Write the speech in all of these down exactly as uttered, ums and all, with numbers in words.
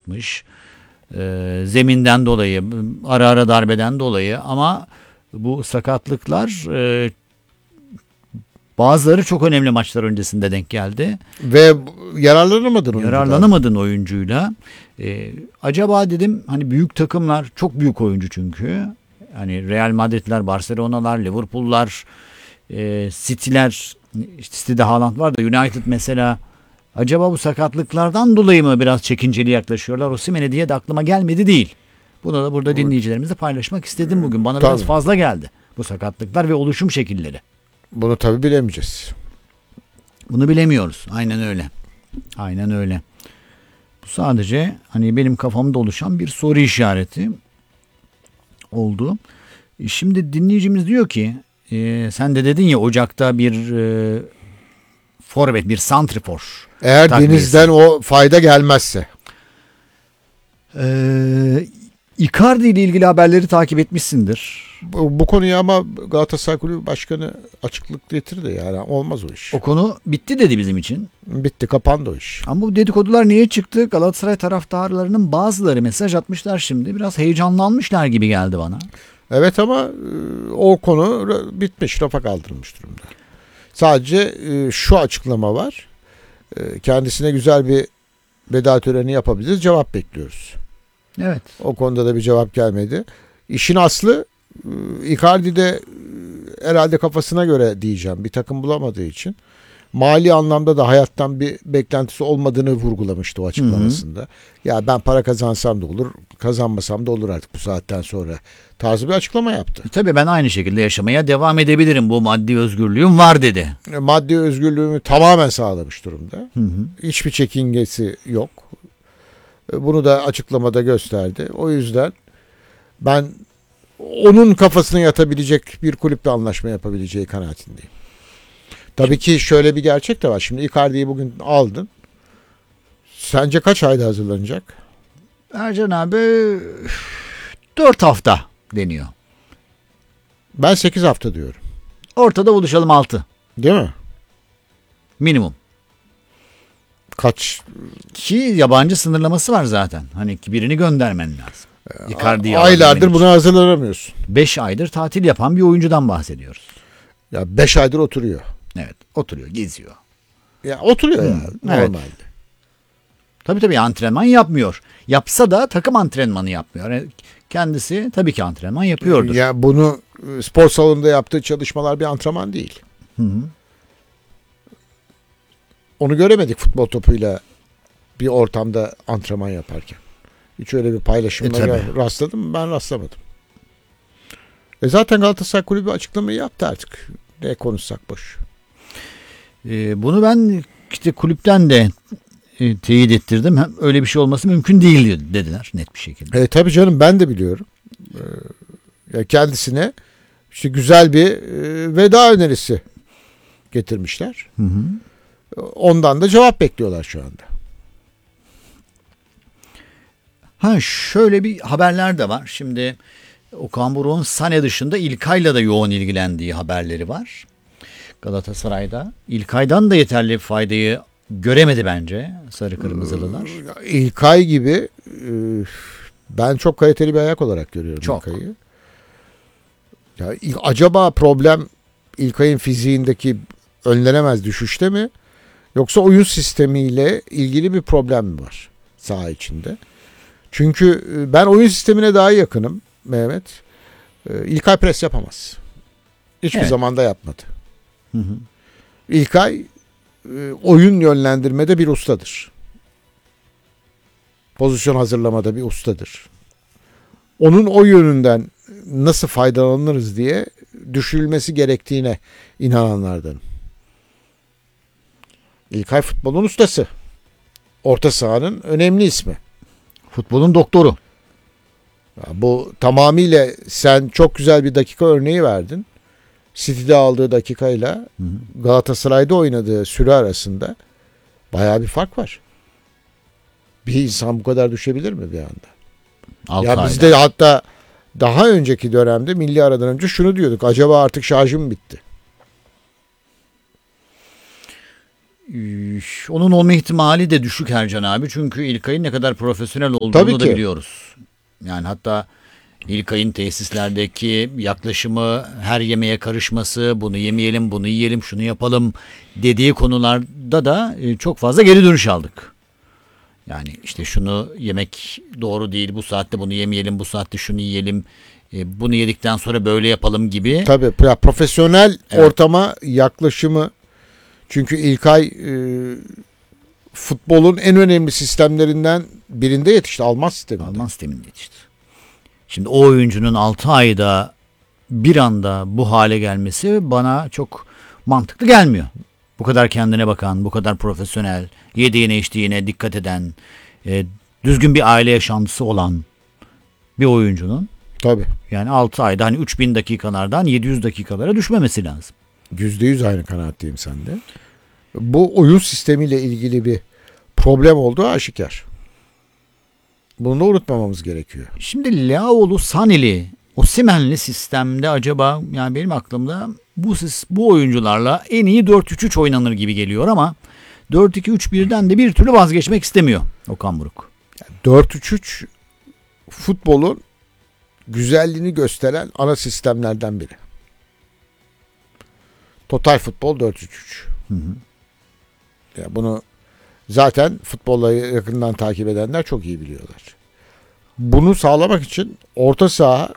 çıkmış. E, zeminden dolayı, ara ara darbeden dolayı, ama bu sakatlıklar e, bazıları çok önemli maçlar öncesinde denk geldi. Ve yararlanamadın oyuncudan. Yararlanamadın oyuncuyla. E, acaba dedim, hani büyük takımlar, çok büyük oyuncu çünkü. Hani Real Madrid'ler, Barcelona'lar, Liverpool'lar, e, City'ler, işte City'de Haaland var da, United mesela, acaba bu sakatlıklardan dolayı mı biraz çekinceli yaklaşıyorlar Osimhen'e diye de aklıma gelmedi değil. Bunu da burada dinleyicilerimizle paylaşmak istedim bugün. Bana Tabii. biraz fazla geldi bu sakatlıklar ve oluşum şekilleri. Bunu tabii bilemeyeceğiz. Bunu bilemiyoruz. Aynen öyle. Aynen öyle. Bu sadece hani benim kafamda oluşan bir soru işareti oldu. Şimdi dinleyicimiz diyor ki, e, sen de dedin ya, Ocak'ta bir e, forvet, bir santrifor. Eğer takviyesi. Deniz'den o fayda gelmezse. Ee, Icardi ile ilgili haberleri takip etmişsindir. Bu, bu konuya ama Galatasaray Kulübü Başkanı açıklık getirdi, yani olmaz o iş. O konu bitti dedi bizim için. Bitti, kapandı o iş. Ama bu dedikodular niye çıktı? Galatasaray taraftarlarının bazıları mesaj atmışlar şimdi. Biraz heyecanlanmışlar gibi geldi bana. Evet ama e, o konu bitmiş, rafa kaldırılmış durumda. Sadece e, şu açıklama var. E, kendisine güzel bir veda töreni yapabiliriz. Cevap bekliyoruz. Evet. O konuda da bir cevap gelmedi. İşin aslı e, Icardi de e, herhalde kafasına göre diyeceğim, bir takım bulamadığı için mali anlamda da hayattan bir beklentisi olmadığını vurgulamıştı o açıklamasında. Hı hı. Ya ben para kazansam da olur, kazanmasam da olur artık bu saatten sonra tarzı bir açıklama yaptı. E, tabii ben aynı şekilde yaşamaya devam edebilirim. Bu maddi özgürlüğüm var dedi. E, maddi özgürlüğümü tamamen sağlamış durumda. Hı hı. Hiçbir çekingesi yok. E, bunu da açıklamada gösterdi. O yüzden ben onun kafasına yatabilecek bir kulüple anlaşma yapabileceği kanaatindeyim. Tabii ki şöyle bir gerçek de var. Şimdi Icardi'yi bugün aldın. Sence kaç ayda hazırlanacak? Ercan abi dört hafta deniyor. Ben sekiz hafta diyorum. Ortada buluşalım altı. Değil mi? Minimum. Kaç? Ki yabancı sınırlaması var zaten. Hani birini göndermen lazım. Icardi'yi aylardır buna hazırlanamıyorsun. beş aydır tatil yapan bir oyuncudan bahsediyoruz. Ya beş aydır oturuyor. Evet, oturuyor, geziyor. Ya oturuyor hmm, ya normalde. Evet. Tabii tabii antrenman yapmıyor. Yapsa da takım antrenmanı yapmıyor. Yani kendisi tabii ki antrenman yapıyordur. Ya bunu spor salonunda yaptığı çalışmalar bir antrenman değil. Hı hı. Onu göremedik futbol topuyla bir ortamda antrenman yaparken. Hiç öyle bir paylaşımla e, rastladım ben rastlamadım. E zaten Galatasaray Kulübü açıklamayı yaptı artık. Ne konuşsak boş. E, bunu ben işte kulüpten de e, teyit ettirdim. Hem öyle bir şey olması mümkün değil dediler net bir şekilde. E, tabii canım, ben de biliyorum. E, ya kendisine işte güzel bir e, veda önerisi getirmişler. Hı hı. Ondan da cevap bekliyorlar şu anda. Ha şöyle bir haberler de var. Şimdi Okan Buruk'un Sané dışında İlkay'la da yoğun ilgilendiği haberleri var. Galatasaray'da. İlkay'dan da yeterli faydayı göremedi bence Sarı Kırmızılılar. İlkay gibi ben çok kaliteli bir ayak olarak görüyorum çok. İlkay'ı. Ya, acaba problem İlkay'ın fiziğindeki önlenemez düşüşte mi? Yoksa oyun sistemiyle ilgili bir problem mi var saha içinde? Çünkü ben oyun sistemine daha yakınım Mehmet. İlkay pres yapamaz. Hiçbir evet. zaman da yapmadı. Hı hı. İlkay oyun yönlendirmede bir ustadır. Pozisyon hazırlamada bir ustadır. Onun o yönünden nasıl faydalanırız diye düşünülmesi gerektiğine inananlardanım. İlkay futbolun ustası. Orta sahanın önemli ismi. Futbolun doktoru. Ya bu tamamıyla sen çok güzel bir dakika örneği verdin. City'de aldığı dakikayla hı hı. Galatasaray'da oynadığı süre arasında bayağı bir fark var. Bir insan bu kadar düşebilir mi bir anda? Altı ya bizde ayda. Hatta daha önceki dönemde milli aradan önce şunu diyorduk. Acaba artık şarjım bitti. üf, onun olma ihtimali de düşük Ercan abi. Çünkü İlkay'ın ne kadar profesyonel olduğunu Tabii da ki. biliyoruz. Yani hatta İlkay'ın tesislerdeki yaklaşımı, her yemeğe karışması, bunu yemeyelim, bunu yiyelim, şunu yapalım dediği konularda da e, çok fazla geri dönüş aldık. Yani işte şunu yemek doğru değil, bu saatte bunu yemeyelim, bu saatte şunu yiyelim, e, bunu yedikten sonra böyle yapalım gibi. Tabii ya, profesyonel Evet. ortama yaklaşımı, çünkü İlkay e, futbolun en önemli sistemlerinden birinde yetişti. Alman sisteminde. Alman sisteminde yetişti. Şimdi o oyuncunun altı ayda bir anda bu hale gelmesi bana çok mantıklı gelmiyor. Bu kadar kendine bakan, bu kadar profesyonel, yediğine içtiğine dikkat eden, e, düzgün bir aile yaşantısı olan bir oyuncunun Tabii. yani altı ayda hani üç bin dakikalardan yedi yüz dakikalara düşmemesi lazım. yüzde yüz aynı kanaatteyim sende. Bu oyun sistemiyle ilgili bir problem olduğu aşikar. Bunu da unutmamamız gerekiyor. Şimdi Leao'lu, Sanili, Osimhen'li sistemde acaba, yani benim aklımda bu sis- bu oyuncularla en iyi dört üç üç oynanır gibi geliyor ama dört iki üç birden de bir türlü vazgeçmek istemiyor Okan Buruk. dört üç üç futbolun güzelliğini gösteren ana sistemlerden biri. Total futbol dört üç üç. Hı hı. Ya bunu zaten futbolla yakından takip edenler çok iyi biliyorlar. Bunu sağlamak için orta saha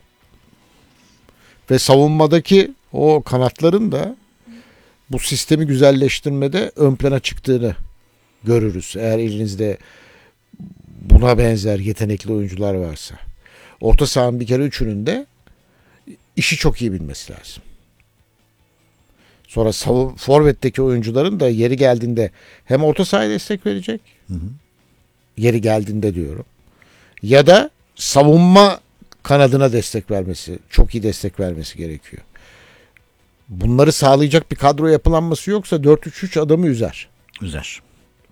ve savunmadaki o kanatların da bu sistemi güzelleştirmede ön plana çıktığını görürüz. Eğer elinizde buna benzer yetenekli oyuncular varsa. Orta sahanın bir kere üçünün de işi çok iyi bilmesi lazım. Sonra savun, forvetteki oyuncuların da yeri geldiğinde hem orta sahaya destek verecek. Hı hı. Yeri geldiğinde diyorum. Ya da savunma kanadına destek vermesi, çok iyi destek vermesi gerekiyor. Bunları sağlayacak bir kadro yapılanması yoksa dört üç üç adamı üzer. Üzer.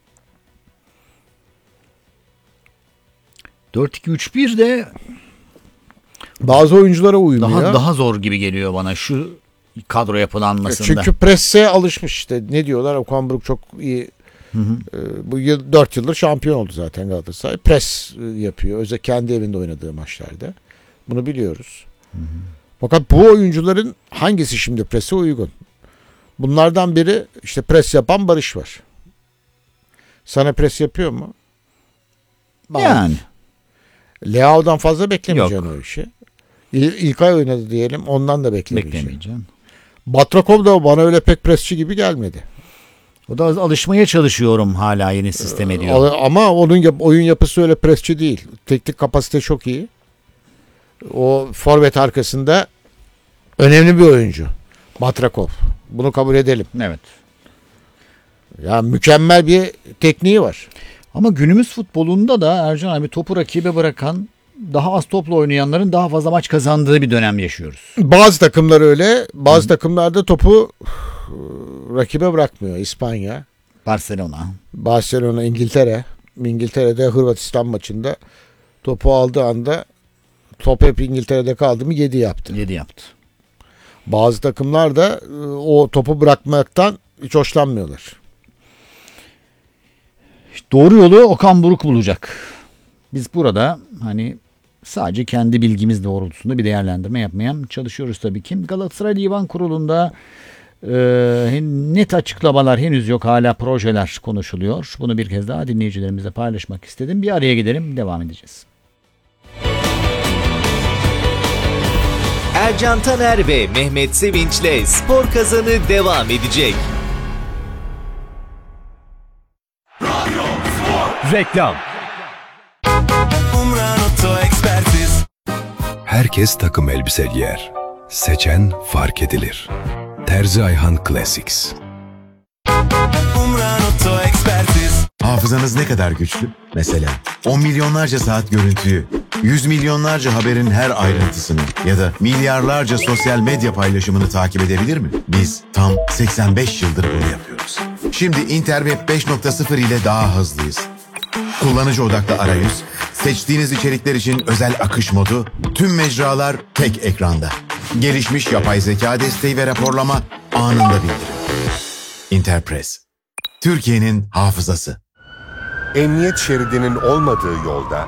dört iki üç bir de Bazı oyunculara uymuyor. daha daha zor gibi geliyor bana şu kadro yapılanmasında. Çünkü presse alışmış işte. Ne diyorlar? Okan Buruk çok iyi. Hı hı. e, Bu yıl dört yıldır şampiyon oldu zaten Galatasaray. Pres e, yapıyor. Özellikle kendi evinde oynadığı maçlarda. Bunu biliyoruz. Hı hı. Fakat bu oyuncuların hangisi şimdi prese uygun? Bunlardan biri işte pres yapan Barış var. Sana pres yapıyor mu? Yani Leao'dan fazla beklemeyeceksin Yok. o işi. İl, İlkay oynadı diyelim. Ondan da beklemeyeceksin. beklemeyeceğim. Batrakov da bana öyle pek presçi gibi gelmedi. O da alışmaya çalışıyorum hala yeni sisteme diyor. Al- Ama onun yap- oyun yapısı öyle presçi değil. Teknik kapasite çok iyi. O forvet arkasında önemli bir oyuncu. Batrakov. Bunu kabul edelim. Evet. Ya mükemmel bir tekniği var. Ama günümüz futbolunda da Ercan abi topu rakibe bırakan, daha az topla oynayanların daha fazla maç kazandığı bir dönem yaşıyoruz. Bazı takımlar öyle. Bazı Hı. takımlarda topu rakibe bırakmıyor. İspanya, Barcelona. Barcelona, İngiltere. İngiltere'de Hırvatistan maçında topu aldığı anda top hep İngiltere'de kaldı mı yedi yaptı. yedi yaptı. Bazı takımlar da o topu bırakmaktan hiç hoşlanmıyorlar. Doğru yolu Okan Buruk bulacak. Biz burada hani sadece kendi bilgimiz doğrultusunda bir değerlendirme yapmaya çalışıyoruz tabii ki. Galatasaray Divan Kurulu'nda e, net açıklamalar henüz yok. Hala projeler konuşuluyor. Bunu bir kez daha dinleyicilerimizle paylaşmak istedim. Bir araya gidelim, devam edeceğiz. Ercan Taner ve Mehmet Sevinç'le Spor Kazanı devam edecek. Reklam. Umran Oto Ekspertiz. Herkes takım elbise giyer. Seçen fark edilir. Terzi Ayhan Classics. Umran Oto Ekspertiz. Hafızanız ne kadar güçlü? Mesela on milyonlarca saat görüntüyü, yüz milyonlarca haberin her ayrıntısını ya da milyarlarca sosyal medya paylaşımını takip edebilir mi? Biz tam seksen beş yıldır bunu yapıyoruz. Şimdi Interweb beş nokta sıfır ile daha hızlıyız. Kullanıcı odaklı arayüz, seçtiğiniz içerikler için özel akış modu, tüm mecralar tek ekranda. Gelişmiş yapay zeka desteği ve raporlama anında bildirim. Interpress. Türkiye'nin hafızası. Emniyet şeridinin olmadığı yolda